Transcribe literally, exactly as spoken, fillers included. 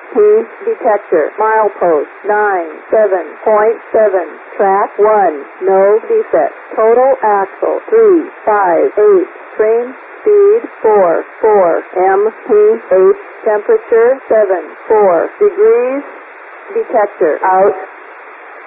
T detector. Milepost nine seven point seven. Track one. No defect. Total axle three five eight. Train speed four four. M P H temperature seven four degrees. Detector out.